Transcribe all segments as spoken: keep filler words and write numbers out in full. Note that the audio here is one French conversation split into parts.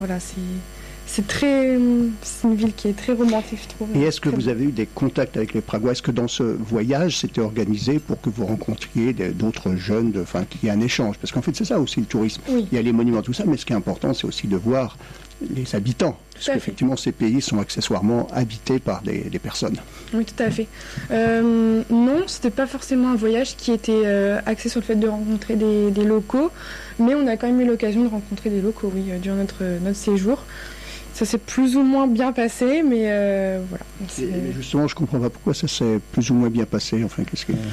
Voilà, c'est, c'est très, c'est une ville qui est très romantique, je trouve. Et est-ce que Très vous avez eu des contacts avec les Pragois? Est-ce que dans ce voyage, c'était organisé pour que vous rencontriez des- d'autres jeunes, de, enfin, qu'il y ait un échange? Parce qu'en fait, c'est ça aussi le tourisme. Oui. Il y a les monuments, tout ça, mais ce qui est important, c'est aussi de voir les habitants. Parce à fait. qu'effectivement, ces pays sont accessoirement habités par des, des personnes. Oui, tout à fait. Euh, non, c'était pas forcément un voyage qui était euh, axé sur le fait de rencontrer des, des locaux, mais on a quand même eu l'occasion de rencontrer des locaux, oui, euh, durant notre, notre séjour. Ça s'est plus ou moins bien passé, mais euh, voilà. C'est... Et justement, je comprends pas pourquoi ça s'est plus ou moins bien passé. Enfin, qu'est-ce que...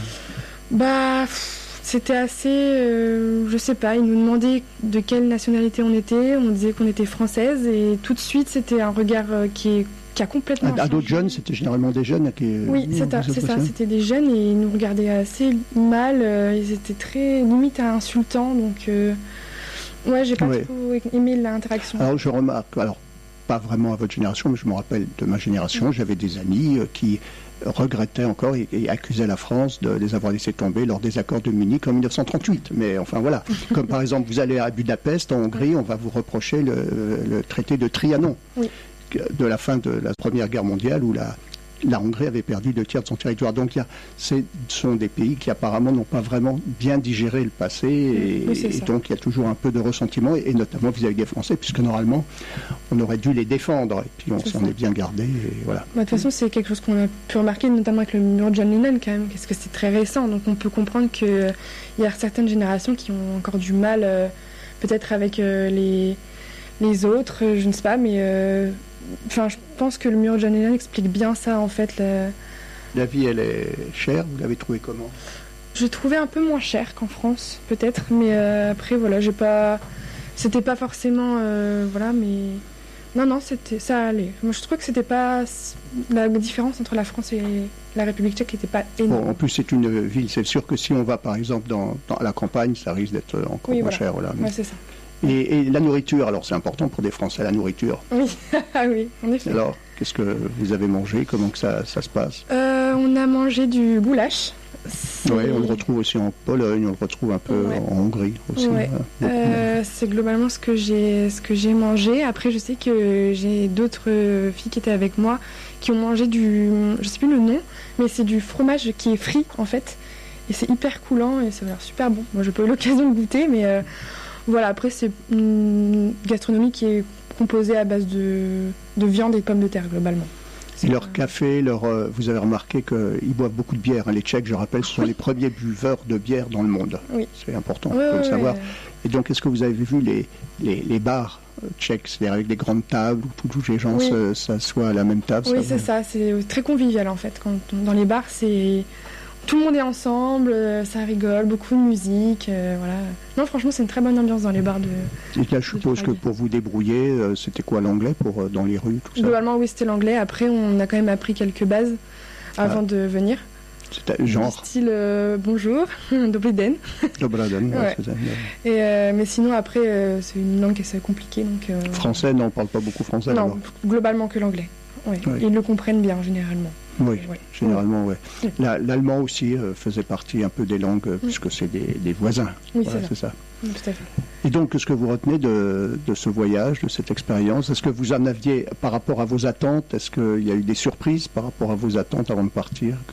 Bah, pff, c'était assez, euh, je sais pas, ils nous demandaient de quelle nationalité on était, on disait qu'on était française, et tout de suite, c'était un regard euh, qui, est, qui a complètement À, à changé. d'autres jeunes, c'était généralement des jeunes qui... Oui, c'est, ça, c'est ça, c'était des jeunes et ils nous regardaient assez mal, euh, ils étaient très limite à insultants, donc euh, ouais, j'ai pas Ouais. trop aimé l'interaction. Alors, je remarque, alors, pas vraiment à votre génération, mais je me rappelle de ma génération, j'avais des amis euh, qui regrettaient encore et, et accusaient la France de les avoir laissés tomber lors des accords de Munich en mille neuf cent trente-huit. Mais enfin voilà, comme par exemple vous allez à Budapest en Hongrie, on va vous reprocher le, le traité de Trianon, Oui. de la fin de la Première Guerre mondiale où la, la Hongrie avait perdu deux tiers de son territoire. Donc il y a, ce sont des pays qui apparemment n'ont pas vraiment bien digéré le passé et, Oui, c'est et ça. donc il y a toujours un peu de ressentiment et, et notamment vis-à-vis des Français puisque normalement on aurait dû les défendre et puis on C'est s'en ça. est bien gardé et voilà. Bah, de toute façon, c'est quelque chose qu'on a pu remarquer, notamment avec le mur de John Lennon, quand même, parce que c'est très récent. Donc, on peut comprendre qu'il y a certaines générations qui ont encore du mal, euh, peut-être avec euh, les, les autres, euh, je ne sais pas, mais euh, enfin, je pense que le mur de John Lennon explique bien ça, en fait. La... La vie elle est chère, vous l'avez trouvée comment? Je trouvais un peu moins cher qu'en France, peut-être, mais euh, après, voilà, j'ai pas. C'était pas forcément. Euh, voilà, mais. Non, non, c'était, ça allait. Moi, je trouvais que c'était pas. La différence entre la France et la République tchèque n'était pas énorme. Bon, en plus c'est une ville, c'est sûr que si on va par exemple dans, dans la campagne, ça risque d'être encore Oui, moins voilà. cher. Voilà. Ouais, c'est ça. Et, et la nourriture, alors c'est important pour des Français, la nourriture. Oui, ah oui, en effet. Alors, qu'est-ce que vous avez mangé? Comment que ça, ça se passe? Euh, on a mangé du goulash. C'est... Oui, on le retrouve aussi en Pologne, on le retrouve un peu Ouais. en Hongrie aussi. Ouais. hein. Euh, c'est globalement ce que j'ai, ce que j'ai mangé. Après, je sais que j'ai d'autres filles qui étaient avec moi qui ont mangé du, je sais plus le nom, mais c'est du fromage qui est frit en fait, et c'est hyper coulant et ça a l'air super bon. Moi, j'ai pas eu l'occasion de goûter, mais euh, voilà. Après, c'est une gastronomie qui est composée à base de, de viande et de pommes de terre globalement. Et leur café, leur, euh, vous avez remarqué qu'ils boivent beaucoup de bière. hein. Les Tchèques, je rappelle, ce sont les premiers buveurs de bière dans le monde. Oui. C'est important Ouais, de le ouais, savoir. ouais. Et donc, est-ce que vous avez vu les, les, les bars euh, tchèques, c'est-à-dire avec des grandes tables où tous les gens Oui. se- s'assoient à la même table? Oui, ça, c'est vous- ça. C'est très convivial en fait. Quand on- dans les bars, c'est tout le monde est ensemble, euh, ça rigole, beaucoup de musique, euh, voilà. Non, franchement, c'est une très bonne ambiance dans les bars de. Et là, je suppose que pour vous débrouiller, euh, c'était quoi l'anglais pour euh, dans les rues, tout ça? Globalement, oui, c'était l'anglais. Après, on a quand même appris quelques bases avant Ah. de venir. C'était Du genre style euh, bonjour, dobry den. Dobroden, ouais, Ouais. c'est ça. Et euh, mais sinon, après, euh, c'est une langue qui est assez compliquée, donc. euh, Français, non, on parle pas beaucoup français. Non, alors. globalement que l'anglais. Ouais. Oui. Ils le comprennent bien généralement. Oui, Ouais. généralement, oui. Oui. L'allemand aussi euh, faisait partie un peu des langues, euh, puisque c'est des, des voisins. Oui, Voilà, c'est ça. c'est ça. Oui, tout à fait. Et donc, qu'est-ce que vous retenez de, de ce voyage, de cette expérience? Est-ce que vous en aviez, par rapport à vos attentes, est-ce qu'il y a eu des surprises par rapport à vos attentes avant de partir que...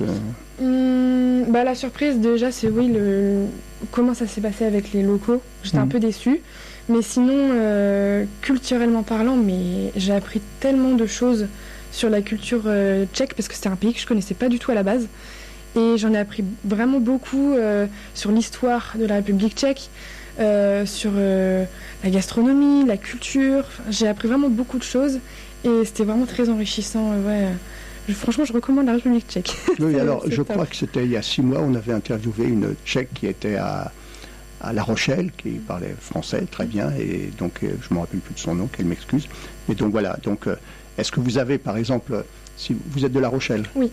Hum, bah, la surprise, déjà, c'est oui, le... comment ça s'est passé avec les locaux. J'étais un Mhm. peu déçue. Mais sinon, euh, culturellement parlant, mais j'ai appris tellement de choses sur la culture euh, tchèque, parce que c'était un pays que je connaissais pas du tout à la base. Et j'en ai appris vraiment beaucoup euh, sur l'histoire de la République tchèque, euh, sur euh, la gastronomie, la culture. Enfin, j'ai appris vraiment beaucoup de choses et c'était vraiment très enrichissant. euh, ouais. Je- franchement, je recommande la République tchèque. Oui, C'est- alors c'est je top. crois que c'était il y a six mois, on avait interviewé une Tchèque qui était à, à La Rochelle, qui parlait français très bien, et donc euh, je ne me rappelle plus de son nom, qu'elle m'excuse. Mais donc voilà, donc euh, est-ce que vous avez par exemple, si vous êtes de La Rochelle? Oui.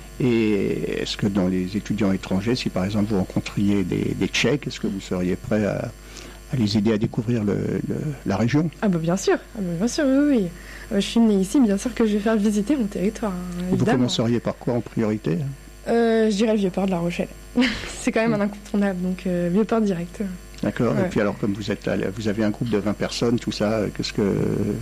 Et est-ce que dans les étudiants étrangers, si par exemple vous rencontriez des, des Tchèques, est-ce que vous seriez prêt à, à les aider à découvrir le, le, la région? Ah bah bien sûr, ah bah bien sûr, oui, oui. Euh, je suis née ici, bien sûr que je vais faire visiter mon territoire, hein, Vous évidemment. commenceriez par quoi en priorité? Euh, je dirais le Vieux-Port de La Rochelle. C'est quand même un incontournable, donc euh, Vieux-Port direct. D'accord. Ouais. Et puis alors, comme vous êtes, à- vous avez un groupe de vingt personnes, tout ça, qu'est-ce que